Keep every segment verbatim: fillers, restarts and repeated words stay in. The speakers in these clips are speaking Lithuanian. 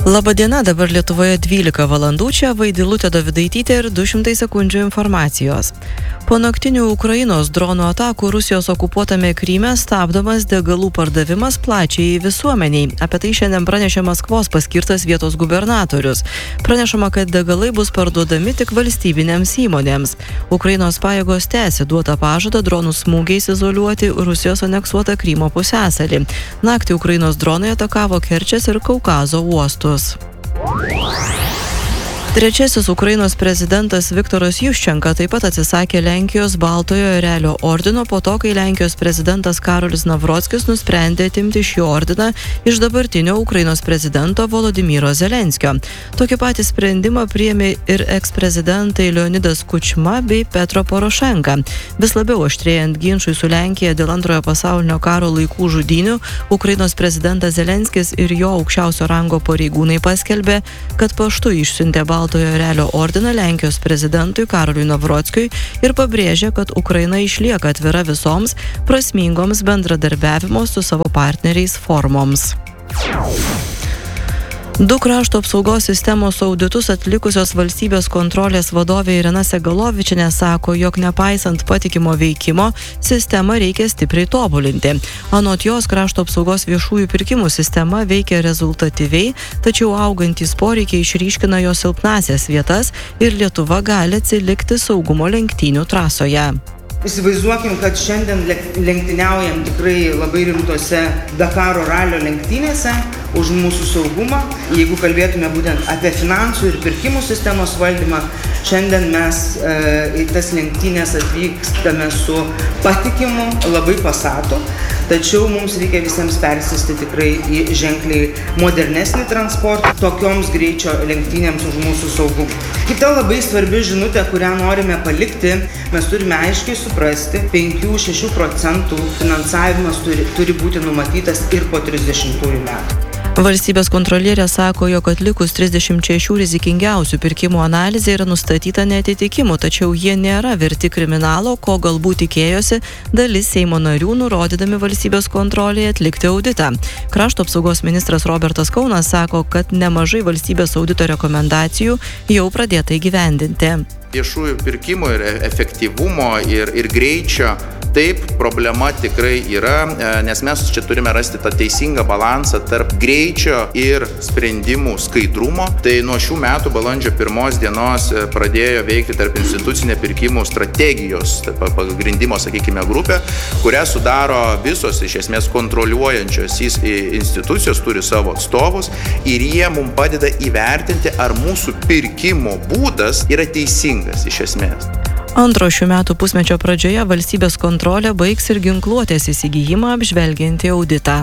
Labadiena, dabar Lietuvoje dvylika valandų, čia Vaidilutė Dovidaitytė ir du šimtai sekundžių informacijos. Po naktinių Ukrainos dronų atakų Rusijos okupuotame Kryme stabdomas degalų pardavimas plačiai visuomeniai. Apie tai šiandien pranešė Maskvos paskirtas vietos gubernatorius. Pranešama, kad degalai bus parduodami tik valstybinėms įmonėms. Ukrainos pajėgos tęsia duotą pažadą dronų smūgiais izoliuoti Rusijos aneksuotą Krymo pusiasalį. Naktį Ukrainos dronai atakavo Kerčės ir Kaukazo uostus. Trečiasis Ukrainos prezidentas Viktoras Juščenka taip pat atsisakė Lenkijos Baltojo Erelio ordino po to, kai Lenkijos prezidentas Karolis Navrockis nusprendė atimti šį ordiną iš dabartinio Ukrainos prezidento Volodymyro Zelenskio. Tokį patį sprendimą priėmė ir eksprezidentai Leonidas Kučma bei Petro Porošenka. Vis labiau aštrėjant ginčui su Lenkija dėl antrojo pasaulinio karo laikų žudynių, Ukrainos prezidentas Zelenskis ir jo aukščiausio rango pareigūnai paskelbė, kad paštu išsiuntė Baltojo Baltojo Erelio ordiną Lenkijos prezidentui Karoliui Navrockiui ir pabrėžė, kad Ukraina išlieka atvira visoms prasmingoms bendradarbiavimo su savo partneriais formoms. Du krašto apsaugos sistemos auditus atlikusios valstybės kontrolės vadovė Irena Segalovičienė sako, jog nepaisant patikimo veikimo, sistemą reikia stipriai tobulinti. Anot jos, krašto apsaugos viešųjų pirkimų sistema veikia rezultatyviai, tačiau augantys poreikiai išryškina jos silpnasias vietas ir Lietuva gali atsilikti saugumo lenktynių trasoje. Įsivaizduokim, kad šiandien lenktyniaujam tikrai labai rimtose Dakaro ralio lenktynėse už mūsų saugumą. Jeigu kalbėtume būtent apie finansų ir pirkimų sistemos valdymą, šiandien mes e, į tas lenktynės atvykstame su patikimu, labai pasatu, tačiau mums reikia visiems persėsti tikrai į ženkliai modernesnį transportą, tokioms greičio lenktynėms už mūsų saugumą. Kita labai svarbi žinutė, kurią norime palikti, mes turime aiškiai suprasti, penkių šešių procentų finansavimas turi, turi būti numatytas ir po trisdešimtųjų metų. Valstybės kontrolierė sako, jog atlikus trisdešimt šešių rizikingiausių pirkimų analizė yra nustatyta neatitikimų, tačiau jie nėra verti kriminalo, ko galbūt tikėjosi dalis Seimo narių, nurodydami valstybės kontrolėje atlikti auditą. Krašto apsaugos ministras Robertas Kaunas sako, kad nemažai valstybės audito rekomendacijų jau pradėta įgyvendinti. Viešųjų pirkimų ir efektyvumo ir, ir greičio. Taip, problema tikrai yra, nes mes čia turime rasti tą teisingą balansą tarp greičio ir sprendimų skaidrumo. Tai nuo šių metų balandžio pirmos dienos pradėjo veikti tarp institucinė pirkimų strategijos pagrindimo, sakykime, grupė, kurią sudaro visos iš esmės kontroliuojančios institucijos, turi savo atstovus ir jie mums padeda įvertinti, ar mūsų pirkimo būdas yra teisingas iš esmės. Antro šių metų pusmečio pradžioje valstybės kontrolė baigs ir ginkluotės įsigijimą apžvelgiantį auditą.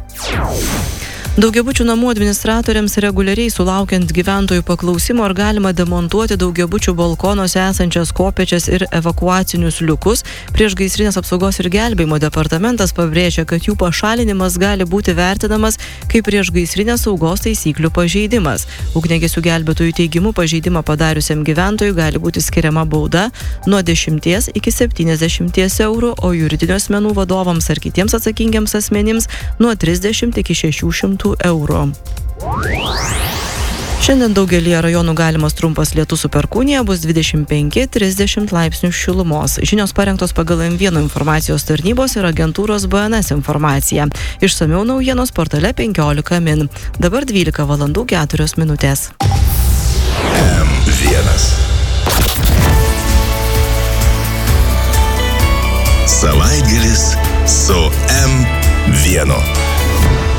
Daugiabučių namų administratoriams reguliariai sulaukiant gyventojų paklausimo, ar galima demontuoti daugiabučių balkonuose esančias kopėčias ir evakuacinius liukus, priešgaisrinės apsaugos ir gelbėjimo departamentas pabrėžia, kad jų pašalinimas gali būti vertinamas kaip priešgaisrinės saugos taisyklių pažeidimas. Ugniagesių gelbėtojų teigimu pažeidimą padariusiam gyventojui gali būti skiriama bauda nuo dešimties iki septyniasdešimties eurų, o juridinių asmenų vadovams ar kitiems atsakingiams asmenims nuo trisdešimt iki šešių šimtų eurų. Šiandien daugelyje rajonų galimas trumpas lietus su perkūnija, bus dvidešimt penki trisdešimt laipsnių šilumos. Žinios parengtos pagal M vienas informacijos tarnybos ir agentūros B N S informaciją. Išsamiau naujienos portale penkiolika min. Dabar dvylika valandų keturios minutės. M vienas. Savaitgalis su M vienu.